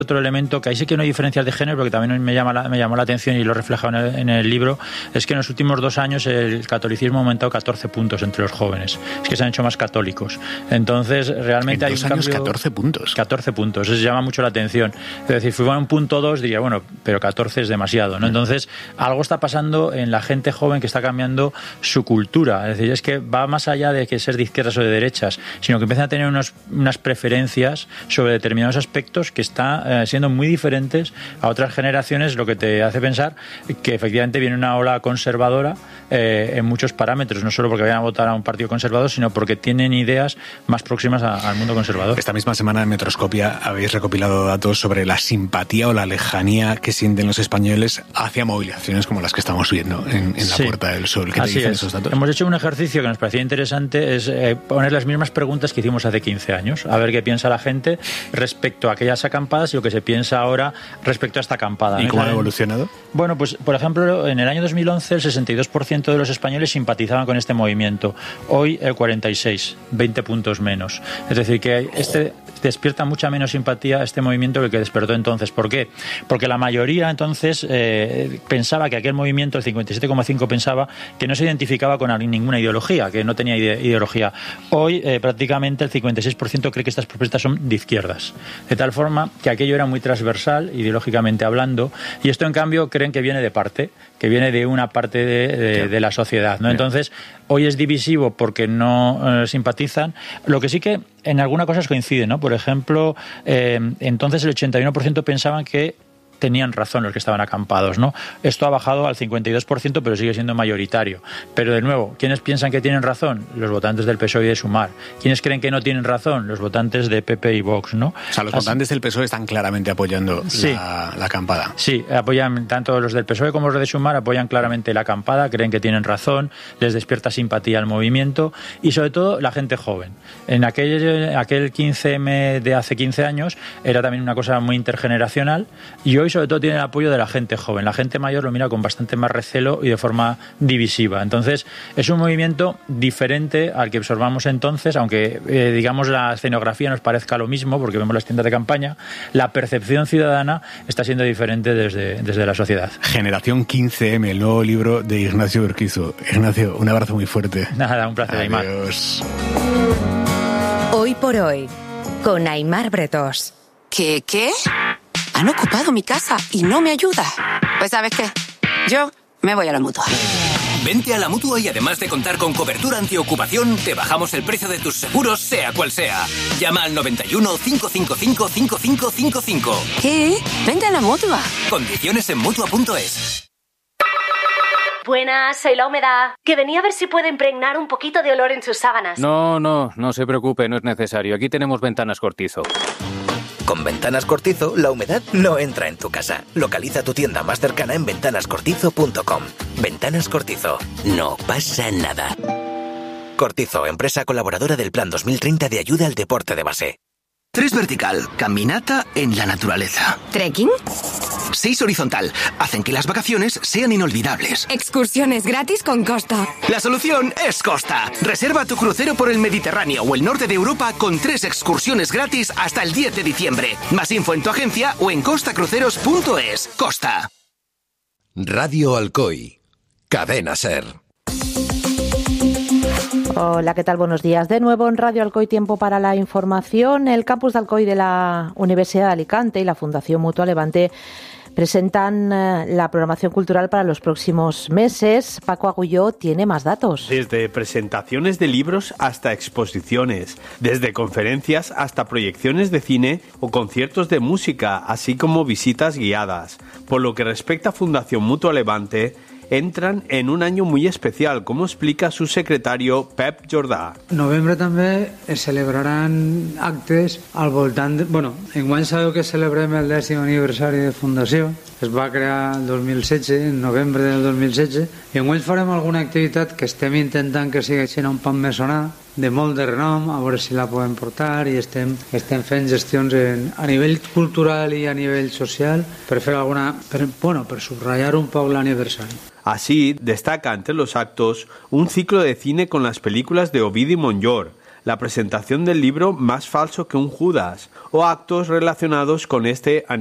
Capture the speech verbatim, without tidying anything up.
Otro elemento que ahí sí que no hay diferencias de género, porque también me, llama la, me llamó la atención y lo he reflejado en el, en el libro, es que en los últimos dos años el catolicismo ha aumentado catorce puntos entre los jóvenes. Es que se han hecho más católicos. Entonces, realmente en hay dos un años cambio... catorce puntos. catorce puntos, eso llama mucho la atención. Es decir, si fuera un punto dos, diría, bueno, pero catorce es demasiado, ¿no? Entonces, algo está pasando en la gente joven que está cambiando su cultura. Es decir, es que va más allá de que ser de izquierdas o de derechas, sino que empiezan a tener unos, unas preferencias sobre determinados aspectos que está eh, siendo muy diferentes a otras generaciones, lo que te hace pensar que efectivamente viene una ola conservadora eh, en muchos parámetros, no solo porque vayan a votar a un partido conservador, sino porque tienen ideas más próximas a, al mundo conservador. Esta misma semana en Metroscopia habéis recopilado datos sobre la simpatía o la lejanía que sienten los españoles hacia movilizaciones como las que estamos viendo en, en la sí. Puerta del Sol. ¿Qué te Así dicen es. esos datos? Hemos hecho un ejercicio que nos parecía interesante, es eh, poner las mismas preguntas que hicimos hace quince años, a ver qué piensa la gente respecto a aquellas acampadas y lo que se piensa ahora respecto a esta acampada. ¿Y ¿no? cómo ha evolucionado? Bueno, pues por ejemplo, en el año dos mil once el sesenta y dos por ciento de los españoles simpatizaban con este movimiento. Hoy el cuarenta y seis, veinte puntos menos. Es decir, que este despierta mucha menos simpatía este movimiento que el que despertó entonces. ¿Por qué? Porque la mayoría entonces eh, pensaba que aquel movimiento, el cincuenta y siete coma cinco pensaba que no se identificaba con ninguna ideología, que no tenía ide- ideología. Hoy eh, prácticamente el cincuenta y seis por ciento cree que estas propuestas son de izquierdas. De tal forma que aquello era muy transversal, ideológicamente hablando, y esto en cambio creen que viene de parte, que viene de una parte de, de, de la sociedad, ¿no? Entonces, hoy es divisivo porque no eh, simpatizan. Lo que sí que en algunas cosas coincide, ¿no? Por ejemplo, eh, entonces el ochenta y uno por ciento pensaban que tenían razón los que estaban acampados, ¿no? Esto ha bajado al cincuenta y dos por ciento, pero sigue siendo mayoritario. Pero de nuevo, ¿quiénes piensan que tienen razón? Los votantes del P S O E y de Sumar. ¿Quiénes creen que no tienen razón? Los votantes de P P y Vox, ¿no? O sea, los Así... votantes del P S O E están claramente apoyando sí. la, la acampada. Sí, apoyan, tanto los del P S O E como los de Sumar apoyan claramente la acampada, creen que tienen razón, les despierta simpatía al movimiento y sobre todo la gente joven. En aquel, aquel quince eme de hace quince años era también una cosa muy intergeneracional y hoy sobre todo tiene el apoyo de la gente joven. La gente mayor lo mira con bastante más recelo y de forma divisiva. Entonces, es un movimiento diferente al que observamos entonces, aunque eh, digamos la escenografía nos parezca lo mismo, porque vemos las tiendas de campaña, la percepción ciudadana está siendo diferente desde, desde la sociedad. Generación quince eme, el nuevo libro de Ignacio Urquizu. Ignacio, un abrazo muy fuerte. Nada, un placer, Aymar. Adiós. Hoy por hoy, con Aymar Bretós. ¿Qué, qué? Han ocupado mi casa y no me ayuda. Pues ¿sabes qué? Yo me voy a la Mutua. Vente a la Mutua y además de contar con cobertura antiocupación, te bajamos el precio de tus seguros, sea cual sea. Llama al noventa y uno, cinco cinco cinco, cinco cinco cinco cinco. ¿Qué? Vente a la Mutua. Condiciones en Mutua punto es. Buenas, soy la humedad. Que venía a ver si puedo impregnar un poquito de olor en sus sábanas. No, no, no se preocupe, no es necesario. Aquí tenemos Ventanas Cortizo. Con Ventanas Cortizo, la humedad no entra en tu casa. Localiza tu tienda más cercana en ventanas cortizo punto com. Ventanas Cortizo. No pasa nada. Cortizo, empresa colaboradora del Plan dos mil treinta de ayuda al deporte de base. Tres vertical, caminata en la naturaleza. ¿Trekking? Seis horizontal, hacen que las vacaciones sean inolvidables. Excursiones gratis con Costa. La solución es Costa. Reserva tu crucero por el Mediterráneo o el norte de Europa con tres excursiones gratis hasta el diez de diciembre. Más info en tu agencia o en costa cruceros punto es. Costa. Radio Alcoy. Cadena SER. Hola, ¿qué tal? Buenos días. De nuevo en Radio Alcoy, tiempo para la información. El campus de Alcoy de la Universidad de Alicante y la Fundación Mutua Levante presentan eh, la programación cultural para los próximos meses. Paco Agulló tiene más datos. Desde presentaciones de libros hasta exposiciones, desde conferencias hasta proyecciones de cine o conciertos de música, así como visitas guiadas. Por lo que respecta a Fundación Mutua Levante, entran en un año muy especial, como explica su secretario Pep Jordà. Novembre també es celebraran actes al voltant de... Bueno, enguany sabeu que celebrem el dècim aniversari de Fundació. Es va crear el dos mil setze, en novembre del dos mil setze, i enguany farem alguna activitat que estem intentant que sigui així un poc més sonada, de molt de renom, a veure si la podem portar, i estem, estem fent gestions en, a nivell cultural i a nivell social per fer alguna... Per, bueno, per subratllar un poc l'aniversari. Así, destaca entre los actos un ciclo de cine con las películas de Ovidi Montllor, la presentación del libro Más falso que un Judas o actos relacionados con este aniversario.